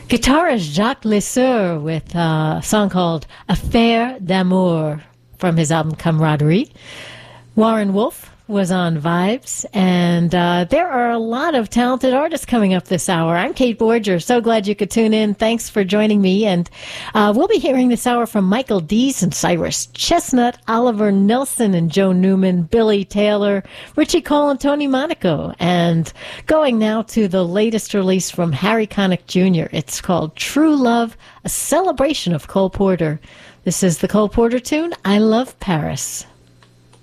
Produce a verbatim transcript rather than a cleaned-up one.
Guitarist Jacques Lesseur with a song called Affaire d'Amour from his album Camaraderie. Warren Wolf was on Vibes, and uh, there are a lot of talented artists coming up this hour. I'm Kate Borger. So glad you could tune in. Thanks for joining me. And uh, we'll be hearing this hour from Michael Dees and Cyrus Chestnut, Oliver Nelson and Joe Newman, Billy Taylor, Richie Cole and Tony Monaco. And going now to the latest release from Harry Connick Junior It's called True Love, a celebration of Cole Porter. This is the Cole Porter tune, I Love Paris.